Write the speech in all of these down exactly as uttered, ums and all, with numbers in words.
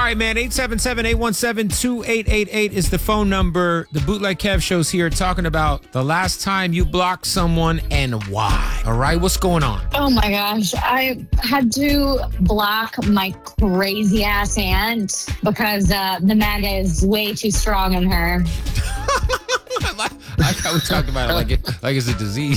right, man. eight seven seven, eight one seven, two eight eight eight is the phone number. The Bootleg Kev Show's here talking about the last time you blocked someone and why. All right, what's going on? Oh my gosh. I had to block my crazy ass aunt because uh, the MAGA is way too strong in her. I like, I like how we talked about it like, it, like it's a disease.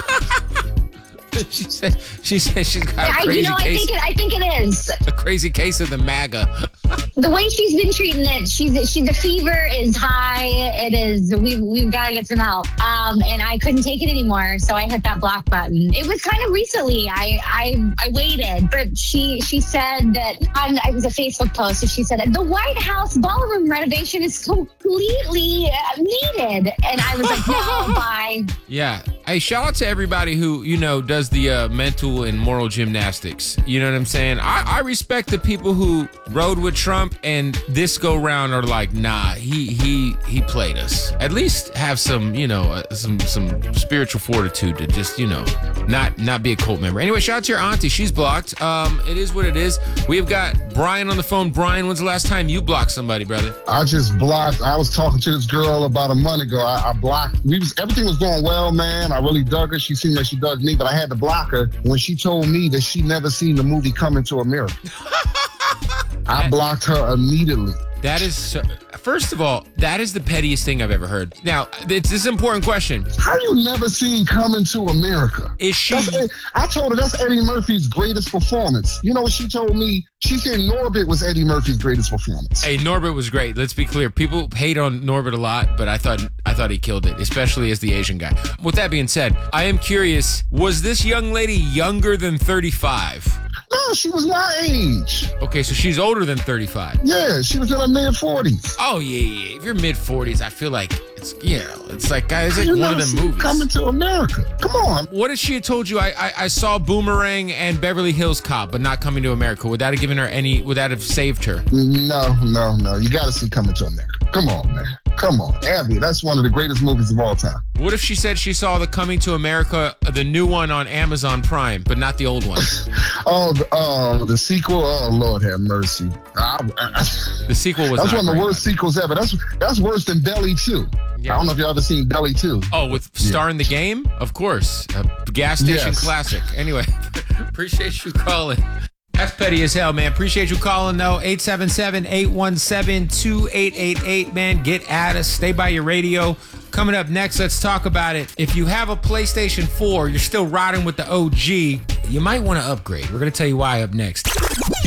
She said she said she's got a crazy I, you know, case. I think it, I think it is. A crazy case of the MAGA. The way she's been treating it, she's she the fever is high. It is. We've we've got to get some help. Um, and I couldn't take it anymore, so I hit that block button. It was kind of recently. I I I waited, but she she said that on it was a Facebook post. And she said the White House ballroom renovation is completely uh, needed, and I was like, no, bye. Yeah. Hey, shout out to everybody who, you know, does the uh, mental and moral gymnastics. You know what I'm saying? I, I respect the people who rode with Trump and this go round are like, nah, he he he played us. At least have some, you know, uh, some some spiritual fortitude to just, you know, not not be a cult member. Anyway, shout out to your auntie. She's blocked. Um, it is what it is. We've got Brian on the phone. Brian, when's the last time you blocked somebody, brother? I just blocked. I was talking to this girl about a month ago. I, I blocked. We was everything was going well, man. I really dug her. She seemed like she dug me, but I had to block her when she told me that she never seen the movie Coming to America. I blocked her immediately. That is, so, first of all, that is the pettiest thing I've ever heard. Now, it's this important question. How you never seen Coming to America? Is she? That's, I told her that's Eddie Murphy's greatest performance. You know what she told me? She said Norbit was Eddie Murphy's greatest performance. Hey, Norbit was great. Let's be clear. People hate on Norbit a lot, but I thought I thought he killed it, especially as the Asian guy. With that being said, I am curious, was this young lady younger than thirty-five? No, she was my age. Okay, so she's older than thirty-five. Yeah, she was in her mid forties. Oh, yeah, yeah. If you're mid forties, I feel like it's, you know, it's like, guys, it's You like one never of them seen movies. Coming to America. Come on. What if she had told you, I, I I saw Boomerang and Beverly Hills Cop, but not Coming to America? Would that have given her any, would that have saved her? No, no, no. You got to see Coming to America. Come on, man. Come on. Abby, that's one of the greatest movies of all time. What if she said she saw the Coming to America, the new one on Amazon Prime, but not the old one? Oh, the, uh, the sequel. Oh, Lord have mercy. I, I, The sequel was That's not one of the great. worst sequels ever. That's that's worse than Belly two. Yeah. I don't know if y'all ever seen Belly two. Oh, with Star in the Game? Of course. A gas station Yes. classic. Anyway, appreciate you calling. That's petty as hell, man. Appreciate you calling, though. eight seven seven, eight one seven, two eight eight eight, man. Get at us. Stay by your radio. Coming up next, let's talk about it. If you have a PlayStation four, you're still riding with the O G, you might want to upgrade. We're going to tell you why up next.